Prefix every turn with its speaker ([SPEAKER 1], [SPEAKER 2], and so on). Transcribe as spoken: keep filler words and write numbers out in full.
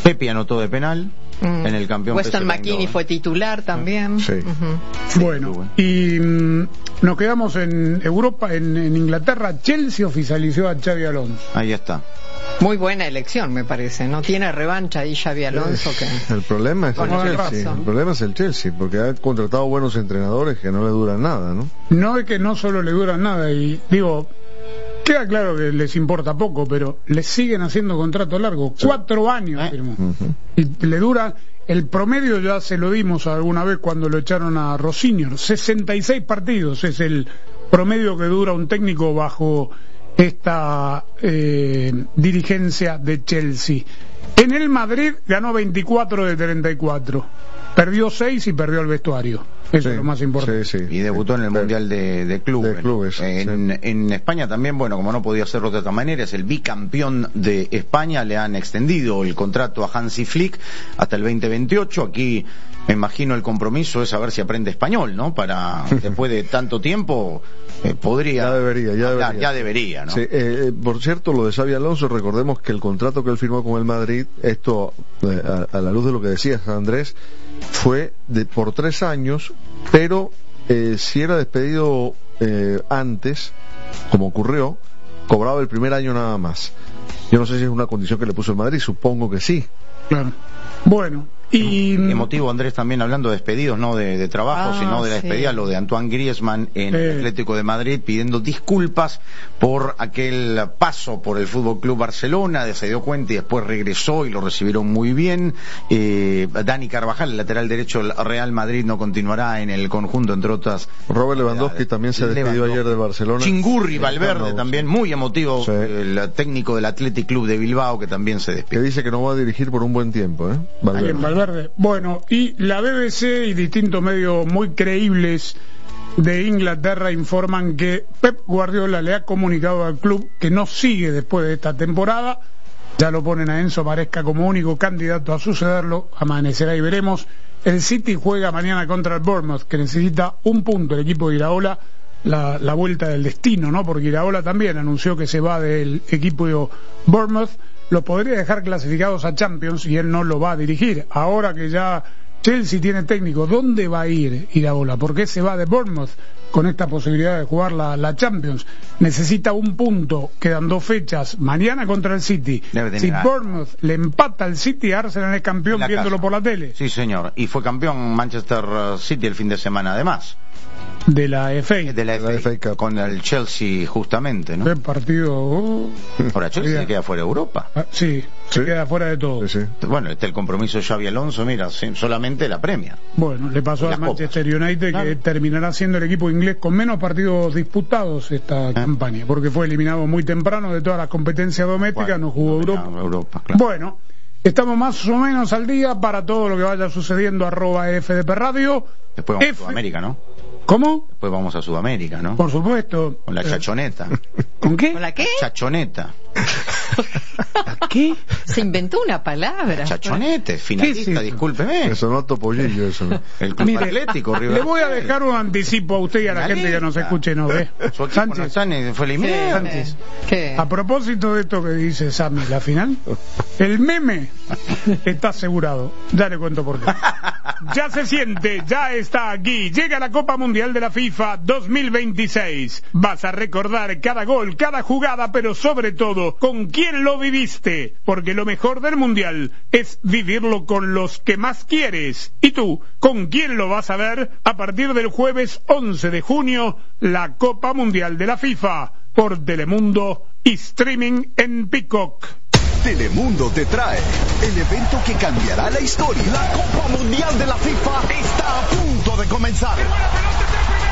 [SPEAKER 1] Pepi anotó de penal mm. en el campeón.
[SPEAKER 2] Weston McKennie fue titular también.
[SPEAKER 3] Sí.
[SPEAKER 2] Uh-huh.
[SPEAKER 4] Sí. Bueno, y mm, nos quedamos en Europa, en, en Inglaterra. Chelsea oficializó a Xabi Alonso.
[SPEAKER 1] Ahí está.
[SPEAKER 2] Muy buena elección, me parece. No tiene revancha ahí Xabi Alonso.
[SPEAKER 3] Eh,
[SPEAKER 2] que...
[SPEAKER 3] el problema es el Chelsea. El problema es el Chelsea, porque ha contratado buenos entrenadores que no le duran nada, ¿no?
[SPEAKER 4] No es que no solo le duran nada, y digo, queda claro que les importa poco, pero les siguen haciendo contrato largo. Sí. Cuatro años ¿Eh? firmó. Uh-huh. Y le dura... El promedio ya se lo dimos alguna vez cuando lo echaron a Rosinio. sesenta y seis partidos es el promedio que dura un técnico bajo esta eh, dirigencia de Chelsea. En el Madrid ganó veinticuatro de treinta y cuatro. Perdió seis y perdió el vestuario. Eso sí, es lo más importante.
[SPEAKER 1] Sí, sí. Y debutó en el Mundial de, de Clubes.
[SPEAKER 3] De clubes
[SPEAKER 1] en,
[SPEAKER 3] sí.
[SPEAKER 1] en España también, bueno, como no podía hacerlo de otra manera, es el bicampeón de España. Le han extendido el contrato a Hansi Flick hasta el veinte veintiocho. Aquí me imagino el compromiso es a ver si aprende español, ¿no? Para, después de tanto tiempo, eh, podría...
[SPEAKER 3] Ya debería, ya debería.
[SPEAKER 1] Ya, ya debería, ¿no?
[SPEAKER 3] Sí, eh, por cierto, lo de Xabi Alonso, recordemos que el contrato que él firmó con el Madrid, esto, eh, a, a la luz de lo que decías, Andrés, fue de por tres años, pero eh, si era despedido eh, antes, como ocurrió, cobraba el primer año nada más. Yo no sé si es una condición que le puso el Madrid, supongo que sí.
[SPEAKER 4] Claro. Bueno, y...
[SPEAKER 1] Emotivo, Andrés, también hablando de despedidos, no de, de trabajo,
[SPEAKER 2] ah,
[SPEAKER 1] sino de la despedida, sí. Lo de Antoine Griezmann en eh. el Atlético de Madrid, pidiendo disculpas por aquel paso por el Fútbol Club Barcelona, se dio cuenta y después regresó y lo recibieron muy bien. Eh, Dani Carvajal, el lateral derecho del Real Madrid, no continuará en el conjunto, entre otras.
[SPEAKER 3] Robert Lewandowski también se despidió ayer de Barcelona.
[SPEAKER 1] Chingurri Valverde no, también, muy emotivo, sí. El técnico del Athletic Club de Bilbao, que también se despidió.
[SPEAKER 3] Que dice que no va a dirigir por un buen tiempo, ¿eh?
[SPEAKER 4] Valverde. Valverde. Bueno, y la B B C y distintos medios muy creíbles de Inglaterra informan que Pep Guardiola le ha comunicado al club que no sigue después de esta temporada. Ya lo ponen a Enzo Maresca como único candidato a sucederlo. Amanecerá y veremos. El City juega mañana contra el Bournemouth, que necesita un punto el equipo de Iraola. La, la vuelta del destino, ¿no? Porque Iraola también anunció que se va del equipo de Bournemouth. Lo podría dejar clasificados a Champions y él no lo va a dirigir. Ahora que ya Chelsea tiene técnico, ¿dónde va a ir Iraola? ¿Por qué se va de Bournemouth con esta posibilidad de jugar la, la Champions? Necesita un punto, quedan dos fechas, mañana contra el City. Si Bournemouth le empata al City, Arsenal es campeón viéndolo por la tele.
[SPEAKER 1] Sí, señor, y fue campeón Manchester City el fin de semana además.
[SPEAKER 4] De la F A.
[SPEAKER 1] De la F A, F A con el Chelsea justamente, ¿no?
[SPEAKER 4] El partido... Oh,
[SPEAKER 1] ahora Chelsea se queda fuera de Europa.
[SPEAKER 4] Ah, sí,
[SPEAKER 3] sí,
[SPEAKER 4] se queda fuera de todo.
[SPEAKER 3] Sí, sí.
[SPEAKER 1] Bueno, este el compromiso de Xabi Alonso, mira, solamente la premia.
[SPEAKER 4] Bueno, le pasó al Manchester Copas. United, claro, que terminará siendo el equipo inglés con menos partidos disputados esta ¿Eh? campaña, porque fue eliminado muy temprano de todas las competencias domésticas, bueno, no jugó no, Europa.
[SPEAKER 1] Europa claro.
[SPEAKER 4] Bueno, estamos más o menos al día para todo lo que vaya sucediendo, arroba F D P Radio.
[SPEAKER 1] Después vamos
[SPEAKER 4] F...
[SPEAKER 1] a Sudamérica, ¿no?
[SPEAKER 4] ¿Cómo?
[SPEAKER 1] Después vamos a Sudamérica, ¿no?
[SPEAKER 4] Por supuesto.
[SPEAKER 1] Con la chachoneta.
[SPEAKER 4] ¿Con qué?
[SPEAKER 2] ¿Con la qué?
[SPEAKER 1] Chachoneta.
[SPEAKER 4] ¿Qué?
[SPEAKER 2] Se inventó una palabra.
[SPEAKER 1] Chachonete, finalista, discúlpeme.
[SPEAKER 3] Eso no topollillo, eso.
[SPEAKER 1] El Club
[SPEAKER 4] Mire,
[SPEAKER 1] Atlético, River.
[SPEAKER 4] Le voy a dejar un anticipo a usted y a la
[SPEAKER 1] Finalista.
[SPEAKER 4] gente que nos escuche, ¿no ve?
[SPEAKER 1] Sánchez. Fue eliminado.
[SPEAKER 4] Sánchez.
[SPEAKER 2] ¿Qué?
[SPEAKER 4] A propósito de esto que dice Sammy, la final, el meme está asegurado. Ya le cuento por qué. Ya se siente, ya está aquí. Llega la Copa Mundial de la FIFA dos mil veintiséis. Vas a recordar cada gol, cada jugada, pero sobre todo, con quién lo viviste. Porque lo mejor del Mundial es vivirlo con los que más quieres. ¿Y tú, con quién lo vas a ver? A partir del jueves once de junio, la Copa Mundial de la FIFA, por Telemundo y streaming en Peacock.
[SPEAKER 5] Telemundo te trae el evento que cambiará la historia. La Copa Mundial de la FIFA está a punto de comenzar.